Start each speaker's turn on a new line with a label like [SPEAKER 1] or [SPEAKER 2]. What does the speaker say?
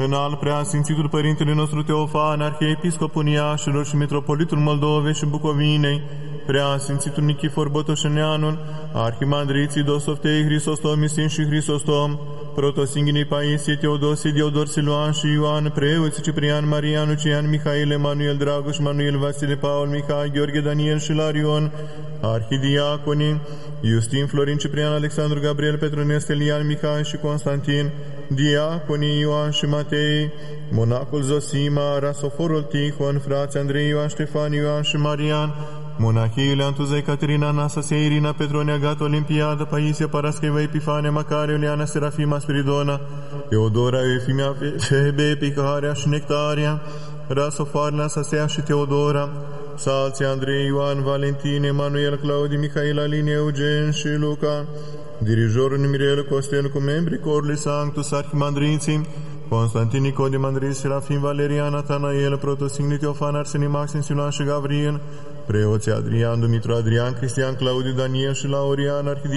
[SPEAKER 1] Înalt Preasfințitul Părintele nostru Teofan, Arhiepiscopul Iașilor și Metropolitul Moldovei și Bucovinei, Preasfințitul Nichifor Botoșeneanul, Arhimandriții Dosoftei, Hristostom, Isin și Hristostom, Protosinghinii Paisie, Teodosie, Diodor, Siluan și Ioan, preoții Ciprian, Marian, Lucian, Mihail, Emanuel, Dragoș, Manuel, Vasile, Paul, Mihai, Gheorghe, Daniel și Larion, Arhidiaconii, Iustin, Florin, Ciprian, Alexandru, Gabriel, Petronest, Elian, Mihai și Constantin, diaconii Ioan și Matei, monacul Zosima, Rasoforul Tihon, frații Andrei, Ioan, Ștefan, Ioan și Marian, monahiile Antuza, Ecaterina, Anastasia, Irina, Petronia, Gata, Olimpiada, Paisia, Parascheva, Epifania, Macare, Iuliana, Serafima, Spiridona, Teodora, Eufimia, Febe, Picarea și Nectaria, Rasofarna, Sasea și Teodora, Salții Andrei, Ioan, Valentin, Emanuel, Claudi, Mihail, Aline, Eugen și Luca, dirijorul Mirel Costel cu membrii corului Sanctus, Arhimandriții, Constantin, Nicodim, Andrei, Serafim, Valerian, Natanael, Protosignii, Teofan, Arsenii, Maxim, Siluan și Gavril, preoții Adrian, Dumitru, Adrian, Cristian, Claudiu, Daniel și Laurian,